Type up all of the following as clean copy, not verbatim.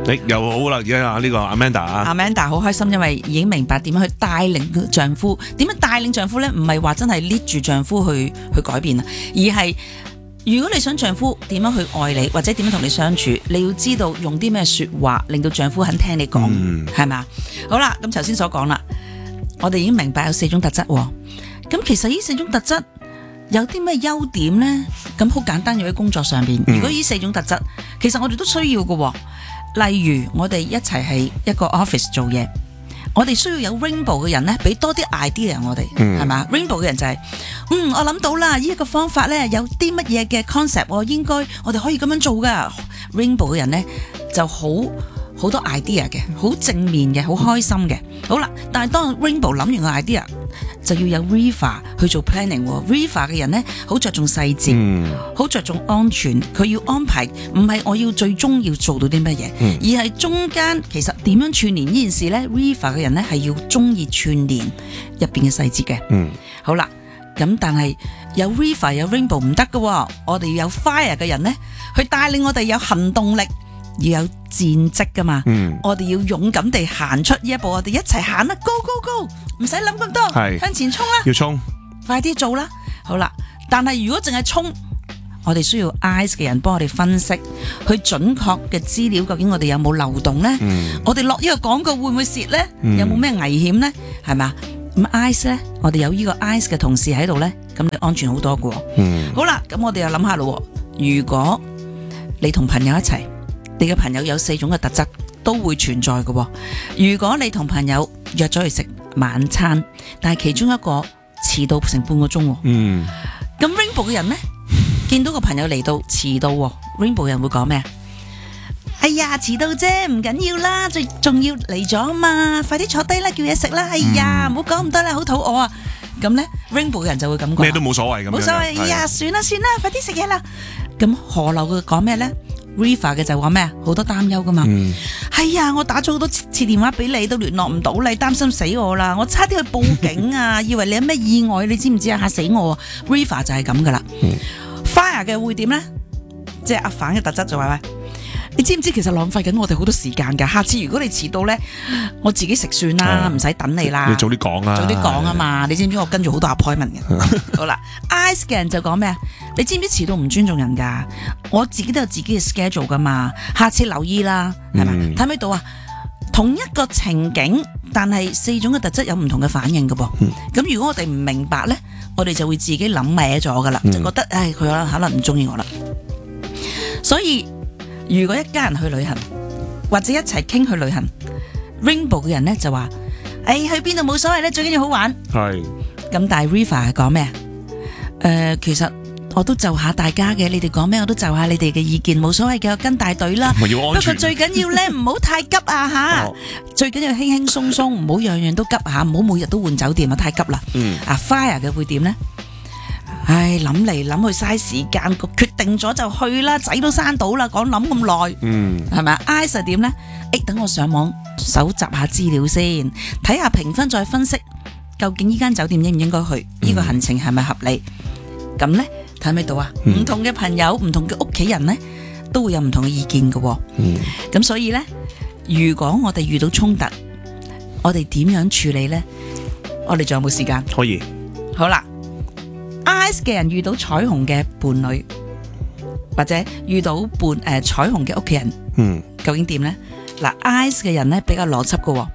又好啦，而家呢個 Amanda 好開心，因為已經明白點樣去帶領丈夫。點樣帶領丈夫呢？唔係話真係 lead 住丈夫去改變啊，而係如果你想丈夫點樣去愛你，或者點樣同你相處，你要知道用啲咩說話令到丈夫肯聽你講，係咪？好啦，咁頭先所講啦，我哋已經明白有4種特質。咁其實呢4種特質有啲咩優點呢？咁好簡單，要喺工作上邊。如果呢4種特質，其實我哋都需要嘅。例如我哋一齊係一個 office 做嘢，我哋需要有 Rainbow 嘅人呢，俾多啲 idea 我哋，係嘛？Rainbow 嘅人就係，我諗到啦，呢一個方法呢，有啲乜嘢嘅 concept，應該我哋可以咁樣做噶。Rainbow 嘅人呢，就好多 idea 嘅，好正面嘅，好開心嘅。好啦，但係當 Rainbow 諗完個 idea，就要有 River 去做 planning。River 嘅人呢，好着重細節，好着重安全。佢要安排，唔係我要最終要做到啲乜嘢，而係中間其實點樣串聯呢件事呢？ River 嘅人呢，係要中意串聯入邊嘅細節嘅。好啦，咁但係有 River 有 Rainbow 唔得㗎，我哋要有 Fire 嘅人呢，去帶領我哋有行動力。要有戰績噶嘛，我哋要勇敢地行出呢一步，我哋一齊行啦 ，Go Go Go， 唔使諗咁多，向前衝啦， 要衝， 快啲做啦，好啦。但係如果淨係衝，我哋需要 eyes 嘅人幫我哋分析，去準確嘅資料，究竟我哋有冇漏洞呢？我哋落呢個廣告會唔會蝕呢？有冇咩危險呢？係嘛？咁 eyes 呢，我哋有呢個 eyes 嘅同事喺度呢，咁你安全好多噶。好啦，咁我哋又諗下咯，如果你同朋友一齊。你嘅朋友有4種嘅特質都會存在嘅。如果你同朋友約咗去食晚餐，但係其中一個遲到成半個鐘，咁 Rainbow 嘅人呢，見到個朋友嚟到遲到，Rainbow 人會講咩？哎呀，遲到啫，唔緊要啦，最重要嚟咗啊嘛，快啲坐低啦，叫嘢食啦。哎呀，唔好講咁多啦，好肚餓啊。咁呢 Rainbow 嘅人就會咁講， 咩都冇所謂咁樣， 冇所謂。哎呀，算啦，快啲食嘢啦。咁河流佢講咩呢？River 嘅就話咩？好多擔憂噶嘛。係啊，我打咗好多次電話俾你，都聯絡唔到你，擔心死我啦！我差啲去報警啊，以為你有咩意外，你知唔知啊？嚇死我啊！River 就係咁噶啦。Fire 嘅會點呢？即係阿反嘅特質就話咩？你知唔知其實浪費緊我哋好多時間㗎？下次如果你遲到呢，我自己食算啦，唔使等你啦。 你早啲講啊！ 早啲講啊嘛！你知唔知我跟住好多 appointment 嘅？好啦，Eyes 嘅人就講咩？你知唔知遲到唔尊重人㗎？我自己都有自己嘅 schedule 㗎嘛，下次留意啦，係咪？睇唔睇到啊？同一個情景，但係4種嘅特質有唔同嘅反應㗎噃。咁如果我哋唔明白呢，我哋就會自己諗歪咗㗎啦，就覺得佢可能唔中意我啦。所以如果一家人去旅行，或者一齊傾去旅行 ，Rainbow 嘅人呢就話：去邊度冇所謂咧，最緊要好玩。係。咁但係 River 係講咩？其實我都就下大家嘅，你哋講咩我都就下你哋嘅意見，冇所謂嘅，我跟大隊啦。不過最緊要咧，唔好太急啊吓，最緊要輕輕鬆鬆，唔好樣樣都急吓，唔好每日都換酒店啊，太急啦。Fire 嘅會點呢？諗嚟諗去嘥時間，決定咗就去啦，仔都生到啦，講諗咁耐，係咪啊？Eyes 係點呢？等我上網搜集下資料先，睇下評分再分析，究竟呢間酒店應唔應該去？呢個行程係咪合理？咁呢，睇唔睇到啊？唔同嘅朋友，唔同嘅屋企人呢，都會有唔同嘅意見嘅。咁所以呢，如果我哋遇到衝突，我哋點樣處理呢？我哋仲有冇時間？ 可以。 好啦。Eyes 嘅人遇到彩虹嘅伴侶，或者遇到彩虹嘅屋企人，究竟點呢？嗱，Eyes 嘅人呢比較邏輯嘅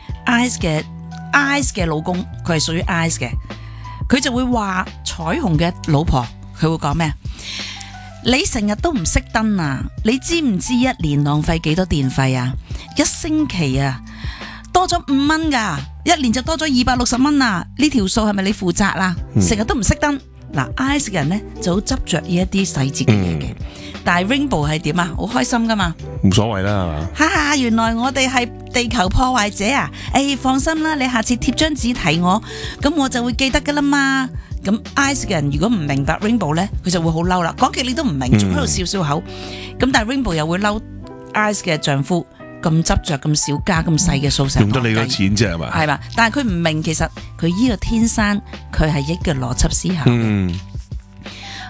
，Eyes 嘅老公佢係屬於 Eyes 嘅，佢就會話彩虹嘅老婆，佢會講咩？你成日都唔熄燈啊！你知唔知一年浪費幾多電費啊？一星期啊多咗5蚊噶，一年就多咗260蚊啊！呢條數係咪你負責啦？成日都唔熄燈。嗱，Eyes 嘅人呢就好執着呢一啲細節嘅嘢嘅，但係 Rainbow 係點啊？好開心噶嘛， 冇所謂啦，係嘛？ 哈哈，原來我哋係地球破壞者啊！放心啦，你下次貼張紙提我，咁我就會記得噶啦嘛。咁 Eyes 嘅人如果唔明白 Rainbow 呢，佢就會好嬲啦。講極你都唔明，仲喺度笑笑口。咁但係 Rainbow 又會嬲 Eyes 嘅丈夫咁執着咁少加咁細嘅數成， 用得你個錢啫係嘛？ 係嘛？但係佢唔明，其實佢呢個天生佢係一個邏輯思考。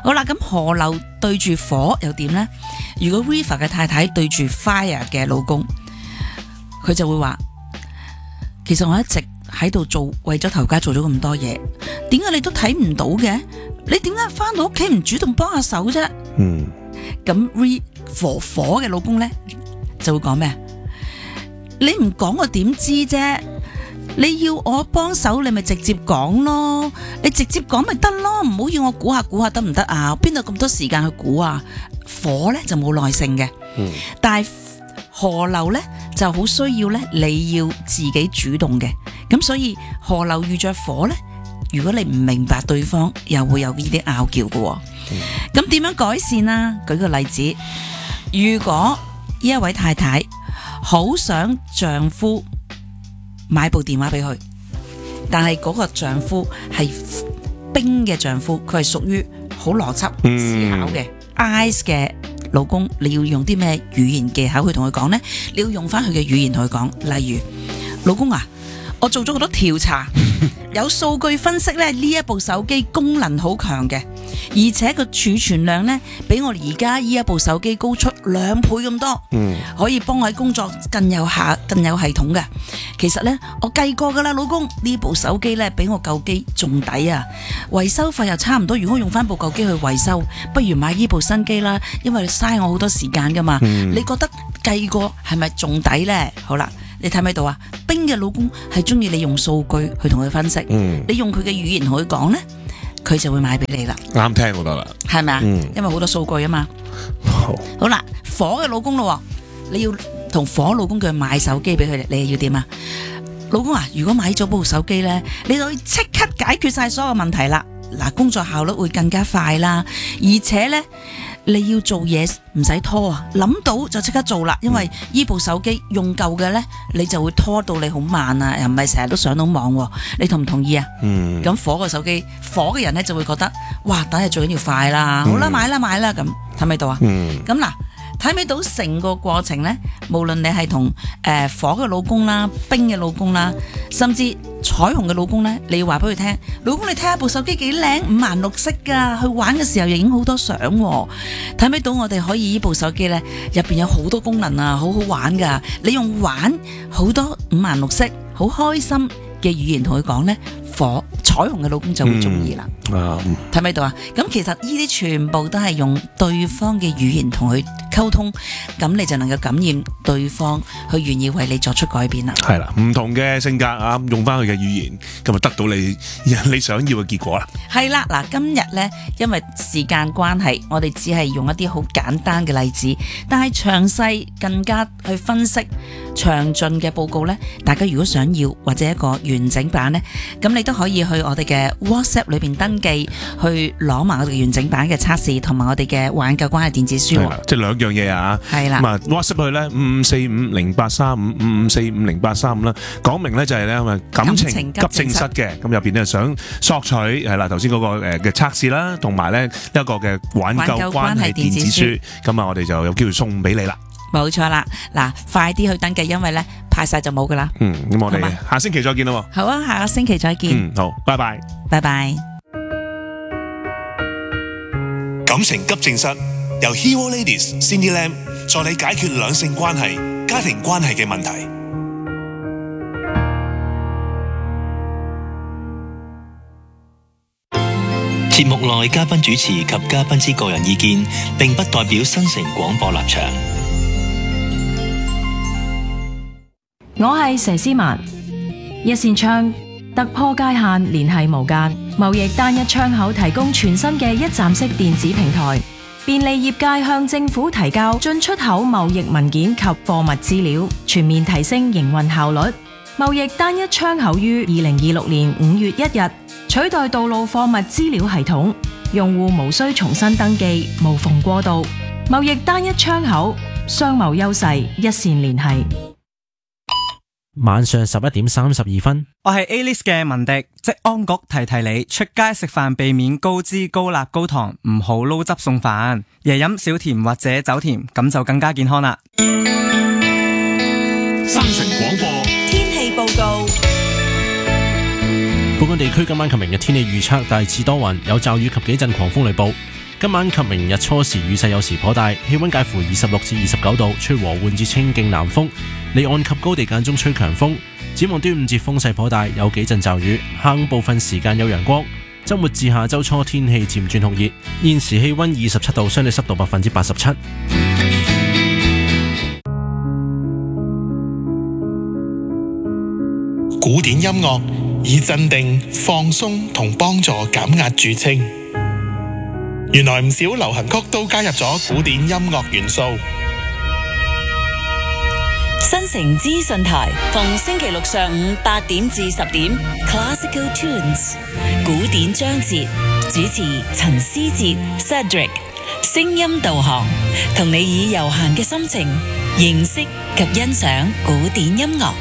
好啦，咁河流對住火又點呢？如果 River 嘅太太對住 Fire 嘅老公，佢就會話：其實我一直喺度為咗頭家做咗咁多嘢，點解你都睇唔到嘅？你點解翻到屋企唔主動幫下手啫？咁火嘅老公呢，就會講咩？你唔講我點知啫？你要我幫手，你咪直接講咯，你直接講咪得咯，唔好要我估下得唔得啊？邊度咁多時間去估啊？火呢就冇耐性嘅，但係河流呢就好需要呢，你要自己主動嘅，咁所以河流遇着火呢，如果你唔明白對方，又會有呢啲拗撬嘅。咁點樣改善啊？舉個例子，如果呢一位太太好想丈夫買部電話俾佢，但係嗰個丈夫係冰嘅丈夫，佢係屬於好邏輯思考嘅 ice 嘅老公，你要用啲咩語言技巧去同佢講呢？你要用翻佢嘅語言同佢講，例如老公啊，我做咗好多調查，有數據分析咧，呢一部手機功能好強嘅，而且個儲存量呢，比我哋而家呢一部手機高出2倍咁多，可以幫我喺工作更有系統嘅。其實呢，我計過噶啦，老公，呢部手機呢，比我舊機仲抵啊，維修費又差唔多。如果用翻部舊機去維修，不如買呢部新機啦，因為嘥我好多時間噶嘛。你覺得計過係咪仲抵呢？好啦。你睇唔睇到啊？冰嘅老公係中意你用數據去同佢分析，你用佢嘅語言同佢講呢，佢就會買俾你啦。啱聽好多啦， 係咪啊？因為好多數據啊嘛。好啦，火嘅老公咯，你要同火老公叫佢買手機俾佢，你要點啊？老公啊，如果買咗部手機呢，你就可以即刻解決晒所有問題啦。嗱，工作效率會更加快啦，而且呢，你要做嘢唔使拖啊，諗到就即刻做啦。因為呢部手機用舊嘅呢，你就會拖到你好慢啊，又唔係成日都上到網喎。你同唔同意啊？咁火嘅手機，火嘅人呢就會覺得，哇，等係最緊要快啦，好啦，買啦咁，睇唔睇到啊？咁嗱，睇唔睇到成個過程呢？無論你係同火嘅老公啦、冰嘅老公啦，甚至彩虹嘅老公呢，你要話俾佢聽，老公你睇下部手機幾靚，五顏六色噶，去玩嘅時候又影好多相，睇唔睇到我哋可以呢部手機呢，入邊有好多功能啊，好好玩噶，你用玩好多五顏六色，好開心嘅語言同佢講呢，彩虹嘅老公就會中意啦。睇唔睇到啊？咁其實呢啲全部都係用對方嘅語言同佢溝通，咁你就能夠感染對方，佢願意為你作出改變啦。 係啦，唔同嘅性格啊，用翻佢嘅語言，咁就得到你想要嘅結果啦。係啦，嗱，今日呢，因為時間關係，我哋只係用一啲好簡單嘅例子，但係詳細更加去分析詳盡嘅報告呢，大家如果想要或者一個完整版呢，咁你都可以去我哋嘅 WhatsApp 裏邊登記，去攞埋我哋完整版嘅測試，同埋我哋嘅挽救關係電子書。 即係兩樣嘢啊！係啦，咁啊 WhatsApp 去咧5545083555450835啦，講明咧就係咧感情急症室嘅，咁入邊咧想索取係啦頭先嗰個嘅測試啦，同埋咧一個嘅挽救關係電子書，咁啊我哋就有機會送俾你啦。 冇錯啦，嗱，快啲去登記，因為咧派晒就冇噶啦。 咁我哋下星期再見啦。 好啊，下個星期再見。 好，拜拜。 拜拜。 感情急症室由 Hero Ladies Cindy Lam 助你解決兩性關係、家庭關係嘅問題。 節目內嘉賓主持及嘉賓之個人意見，並不代表新城廣播立場。 我係佘詩曼，一線窗突破界限，聯繫無間，貿易單一窗口提供全新嘅一站式電子平台，便利業界向政府提交進出口貿易文件及貨物資料，全面提升營運效率。貿易單一窗口於2026年5月1日取代道路貨物資料系統，用戶無需重新登記，無縫過渡。貿易單一窗口，商貿優勢，一線聯繫。 晚上11點32分， 我係 A-List 嘅文迪，職安局提提你，出街食飯避免高脂高鈉高糖，唔好撈汁餸飯，夜飲少甜或者走甜，咁就更加健康啦。 新城廣播天氣報告。 本港地區今晚及明日天氣預測大致多雲，有驟雨及幾陣狂風雷暴。 今晚及明日初時雨勢有時頗大，氣溫介乎26至29度，吹和緩至清勁南風，離岸及高地間中吹強風。展望端午節風勢頗大，有幾陣驟雨，下午部分時間有陽光。周末至下周初天氣漸轉酷熱，現時氣溫27度，相對濕度87%。 古典音樂以鎮定、放鬆同幫助減壓著稱。原來唔少流行曲都加入咗古典音樂元素。 新城資訊台逢星期六上午8點至10點 Classical Tunes 古典章節，主持陳思哲 Cedric， 聲音導航，同你以悠閒嘅心情認識及欣賞古典音樂。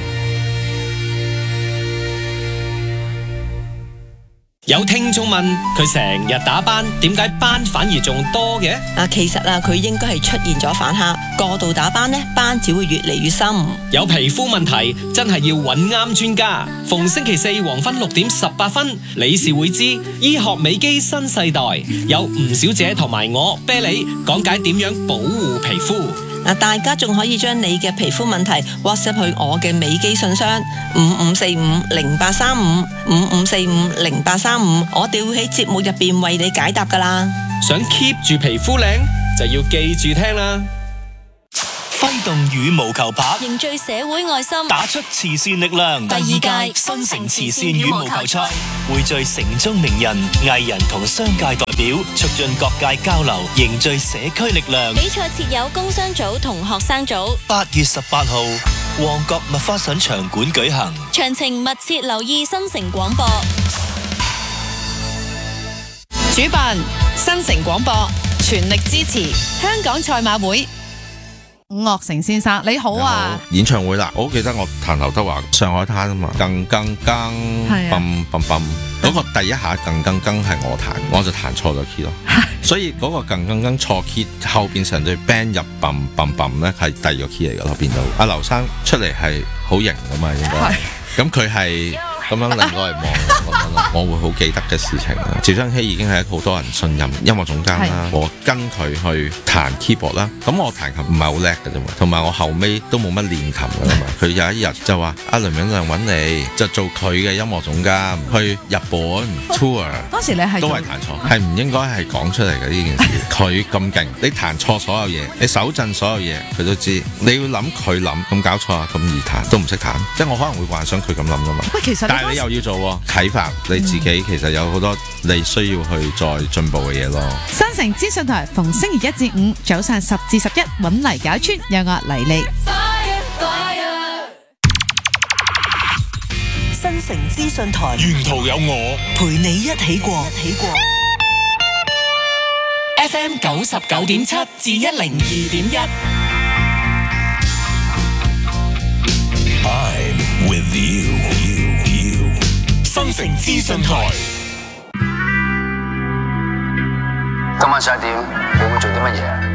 有聽眾問佢成日打斑，點解斑反而仲多嘅？ 其實佢應該係出現咗反黑，過度打斑呢，斑只會越嚟越深。 有皮膚問題真係要揾啱專家。逢星期四黃昏6點18分，理事會知醫學美肌新世代，有吳小姐同埋我啤梨講解點樣保護皮膚。 大家仲可以將你嘅皮膚問題 WhatsApp 去我嘅美肌信箱55450835 55450835，我哋會喺節目入邊為你解答噶啦。 想 keep 住皮膚靚，就要記住聽啦。 揮動羽毛球拍， 凝聚社會愛心， 打出慈善力量。 第2屆新城慈善羽毛球賽匯聚城中名人、藝人同商界代表，促進各界交流，凝聚社區力量。 比賽設有工商組同學生組。 8月18號，旺角麥花臣場館舉行。 詳情密切留意新城廣播。 主辦新城廣播，全力支持香港賽馬會。伍樂成先生你好啊！ 演唱會啦，我好記得我彈劉德華上海灘啊嘛，更嘣嘣嘣，嗰個第一下更係我彈，我就彈錯咗 key 咯，所以嗰個更錯 key 後邊成隊 band 入嘣嘣嘣咧係第二個 key 嚟噶咯，變到阿劉生出嚟係好型噶嘛，應該，咁佢係咁樣令我嚟望咁樣咯，我會好記得嘅事情啦。趙增熹已經係好多人信任音樂總監啦，我跟佢去彈 keyboard 啦。咁我彈琴唔係好叻嘅啫嘛，同埋我後尾都冇乜練琴噶啦嘛。佢有一日就話阿倫永亮揾你就做佢嘅音樂總監去日本 tour。 當時你係都係彈錯，係唔應該係講出嚟嘅呢件事。佢咁勁，你彈錯所有嘢，你手震所有嘢，佢都知。你要諗佢諗，咁搞錯啊，咁易彈都唔識彈。即係我可能會幻想佢咁諗噶嘛。 喂，其實但係你又要做啟發你自己，其實有好多你需要去再進步嘅嘢咯。 新城資訊台逢星期1至5早上10至11揾黎搞村，有我黎莉。 新城資訊台沿途有我陪你一起過。FM 99.7至102.1。 I'm with you。新城資訊台。 今晚11點，你會做啲乜嘢？